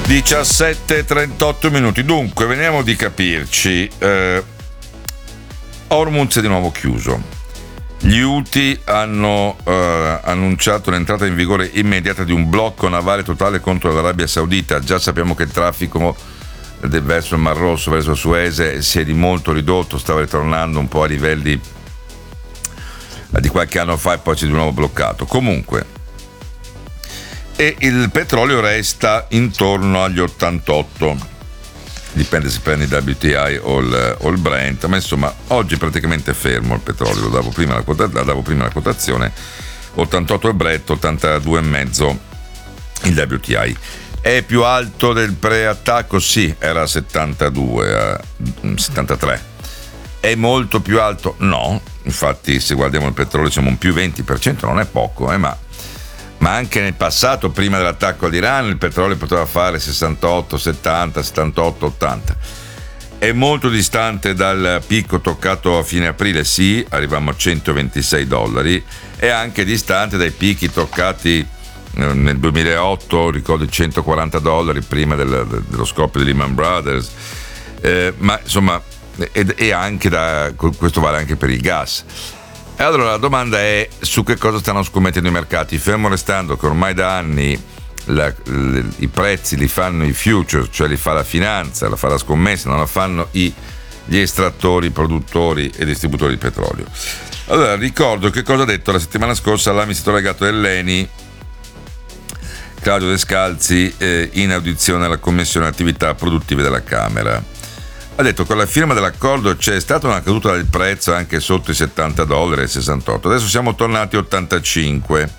17:38 minuti. Dunque, veniamo di capirci. Hormuz è di nuovo chiuso. Gli Houthi hanno annunciato l'entrata in vigore immediata di un blocco navale totale contro l'Arabia Saudita. Già sappiamo che il traffico verso il Mar Rosso, verso Suez, si è di molto ridotto, stava ritornando un po' a livelli di qualche anno fa e poi si è di nuovo bloccato. Comunque, e il petrolio resta intorno agli 88, dipende se prendi il WTI o il Brent, ma insomma oggi praticamente è fermo il petrolio. Lo davo prima la quotazione, 88 il Brent, 82,5 il WTI. È più alto del pre-attacco? Sì, era 72, 73. È molto più alto? No, infatti se guardiamo il petrolio siamo un più 20%, non è poco, ma anche nel passato, prima dell'attacco all'Iran, il petrolio poteva fare 68, 70, 78, 80. È molto distante dal picco toccato a fine aprile, sì, arriviamo a $126, è anche distante dai picchi toccati nel 2008, ricordo i $140 prima dello scoppio di Lehman Brothers, ma insomma, e anche questo vale anche per il gas. E allora la domanda è su che cosa stanno scommettendo i mercati, fermo restando che ormai da anni i prezzi li fanno i futures, cioè li fa la finanza, la fa la scommessa, non la fanno gli estrattori, produttori e distributori di petrolio. Allora ricordo che cosa ha detto la settimana scorsa l'amministratore delegato dell'ENI, Claudio Descalzi, in audizione alla Commissione Attività Produttive della Camera. Ha detto che con la firma dell'accordo c'è stata una caduta del prezzo anche sotto i $70 e 68. Adesso siamo tornati a 85.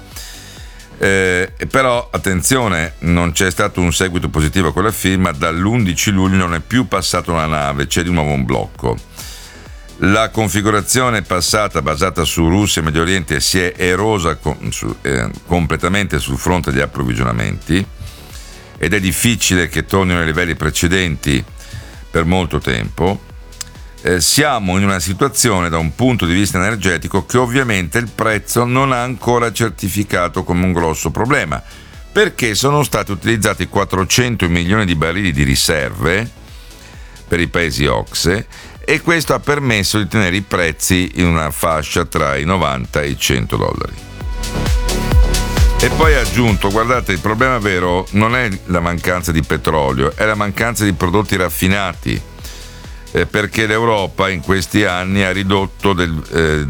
Però attenzione, non c'è stato un seguito positivo a quella firma. Dall'11 luglio non è più passata una nave, c'è di nuovo un blocco. La configurazione passata, basata su Russia e Medio Oriente, si è erosa completamente sul fronte degli approvvigionamenti ed è difficile che tornino ai livelli precedenti per molto tempo. Siamo in una situazione da un punto di vista energetico che ovviamente il prezzo non ha ancora certificato come un grosso problema, perché sono stati utilizzati 400 milioni di barili di riserve per i paesi OCSE e questo ha permesso di tenere i prezzi in una fascia tra i 90 e i $100. E poi ha aggiunto, guardate, il problema vero non è la mancanza di petrolio, è la mancanza di prodotti raffinati, perché l'Europa in questi anni ha ridotto del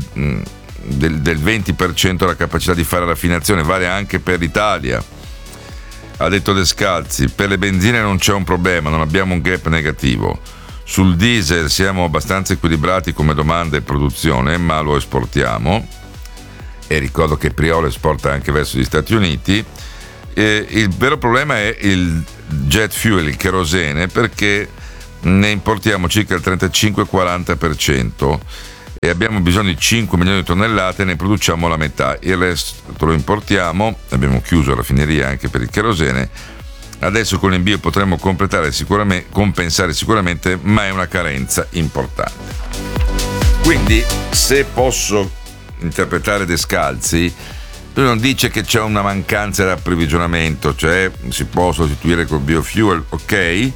20% la capacità di fare raffinazione, vale anche per l'Italia. Ha detto Descalzi, per le benzine non c'è un problema, non abbiamo un gap negativo. Sul diesel siamo abbastanza equilibrati come domanda e produzione, ma lo esportiamo. E ricordo che Priolo esporta anche verso gli Stati Uniti. Il vero problema è il jet fuel, il kerosene, perché ne importiamo circa il 35-40% e abbiamo bisogno di 5 milioni di tonnellate e ne produciamo la metà. Il resto lo importiamo, abbiamo chiuso la raffineria anche per il kerosene. Adesso con l'invio potremo compensare sicuramente, ma è una carenza importante. Quindi, se posso interpretare Descalzi, lui non dice che c'è una mancanza di approvvigionamento, cioè si può sostituire col biofuel, ok,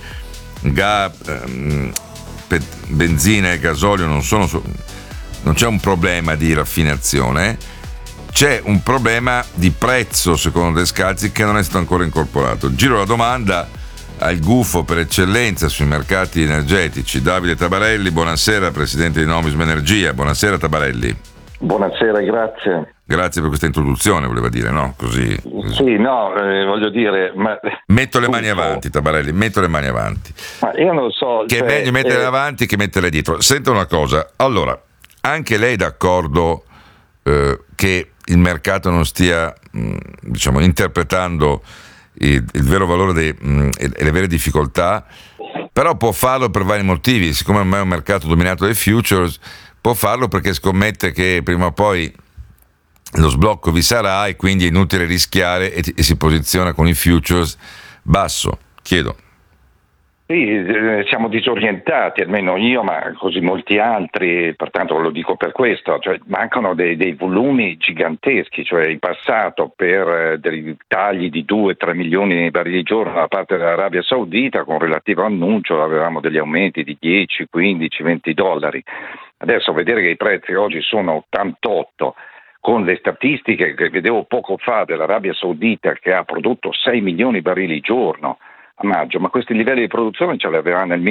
benzina e gasolio non c'è un problema di raffinazione, c'è un problema di prezzo secondo Descalzi che non è stato ancora incorporato. Giro la domanda al gufo per eccellenza sui mercati energetici, Davide Tabarelli. Buonasera, presidente di Nomism Energia. Buonasera Tabarelli. Buonasera, grazie. Grazie per questa introduzione, voleva dire, no? Così. Sì, no, voglio dire... Metto le mani avanti, Tabarelli, metto le mani avanti. Ma io non so... Che è meglio mettere avanti che mettere dietro. Senta una cosa, allora, anche lei è d'accordo che il mercato non stia, interpretando il vero valore e le vere difficoltà, però può farlo per vari motivi, siccome ormai è un mercato dominato dai futures, può farlo perché scommette che prima o poi lo sblocco vi sarà e quindi è inutile rischiare e si posiziona con i futures basso. Chiedo. Sì, siamo disorientati, almeno io, ma così molti altri, pertanto lo dico per questo, cioè mancano dei volumi giganteschi, cioè in passato per dei tagli di 2-3 milioni di barili al giorno da parte dell'Arabia Saudita, con relativo annuncio avevamo degli aumenti di 10, 15, 20 dollari. Adesso vedere che i prezzi oggi sono 88, con le statistiche che vedevo poco fa dell'Arabia Saudita che ha prodotto 6 milioni di barili al giorno a maggio, ma questi livelli di produzione ce li aveva nel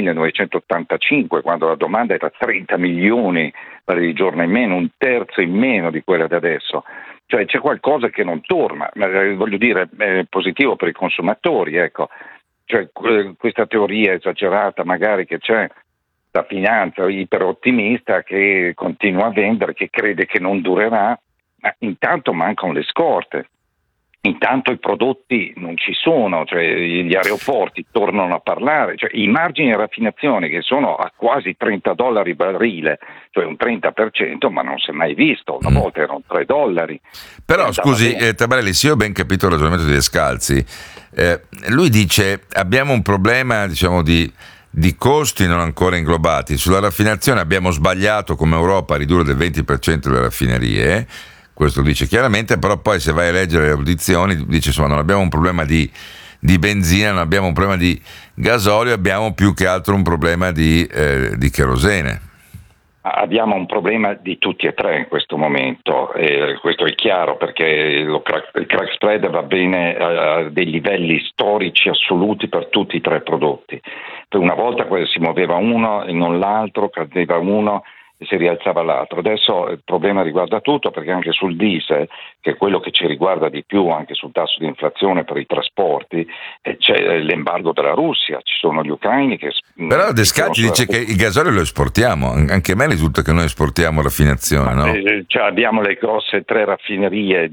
1985, quando la domanda era 30 milioni barili al giorno in meno, un terzo in meno di quella di adesso. Cioè c'è qualcosa che non torna, voglio dire, è positivo per i consumatori, ecco. Cioè, questa teoria esagerata magari che c'è la finanza iperottimista che continua a vendere, che crede che non durerà, ma intanto mancano le scorte. Intanto i prodotti non ci sono, cioè gli aeroporti tornano a parlare, cioè i margini di raffinazione che sono a quasi 30 dollari barile, cioè un 30%, ma non si è mai visto, una volta erano 3 dollari. Però scusi, Tabarelli, se io ho ben capito il ragionamento di Descalzi, lui dice abbiamo un problema, diciamo, di costi non ancora inglobati. Sulla raffinazione abbiamo sbagliato come Europa a ridurre del 20% le raffinerie. Questo dice chiaramente, però poi se vai a leggere le audizioni dice insomma non abbiamo un problema di benzina, non abbiamo un problema di gasolio, abbiamo più che altro un problema di cherosene. Abbiamo un problema di tutti e tre in questo momento, questo è chiaro perché il crack spread va bene a dei livelli storici assoluti per tutti i tre prodotti. Una volta si muoveva uno e non l'altro, cadeva uno e si rialzava l'altro. Adesso il problema riguarda tutto, perché anche sul diesel, che è quello che ci riguarda di più anche sul tasso di inflazione per i trasporti, c'è l'embargo della Russia, ci sono gli ucraini che... Però Descalzi dice che il gasolio lo esportiamo, anche a me risulta che noi esportiamo raffinazione, no? Cioè abbiamo le grosse 3 raffinerie,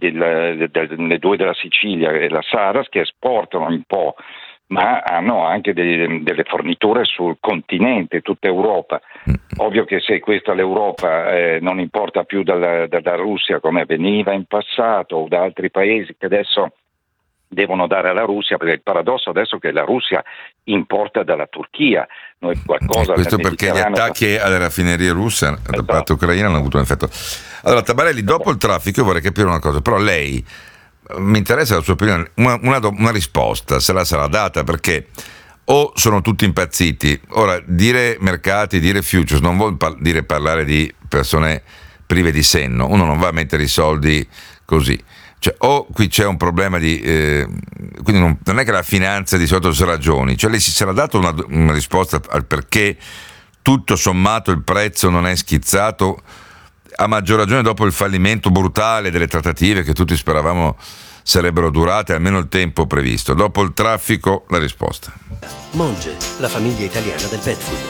le 2 della Sicilia e la Saras, che esportano un po', ma hanno anche delle forniture sul continente, tutta Europa. Ovvio che se questa l'Europa non importa più dalla Russia come avveniva in passato o da altri paesi che adesso devono dare alla Russia, perché il paradosso adesso è che la Russia importa dalla Turchia. Noi qualcosa questo perché gli attacchi alle raffinerie russe da parte ucraina hanno avuto un effetto. Allora Tabarelli, dopo il traffico io vorrei capire una cosa, però lei, mi interessa la sua opinione, una risposta se la sarà data, perché o sono tutti impazziti. Ora, dire mercati, dire futures non vuol dire parlare di persone prive di senno, uno non va a mettere i soldi così, cioè o qui c'è un problema di quindi non è che la finanza di solito si ragioni, cioè lei si sarà dato una risposta al perché tutto sommato il prezzo non è schizzato, a maggior ragione dopo il fallimento brutale delle trattative che tutti speravamo sarebbero durate almeno il tempo previsto. Dopo il traffico, la risposta. Monge, la famiglia italiana del pet food,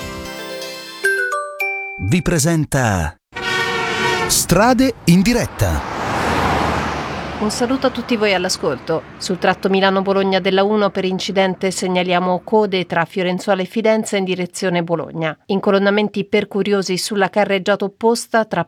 vi presenta Strade in diretta. Un saluto a tutti voi all'ascolto. Sul tratto Milano-Bologna della 1 per incidente segnaliamo code tra Fiorenzuola e Fidenza in direzione Bologna. Incolonnamenti per curiosi sulla carreggiata opposta tra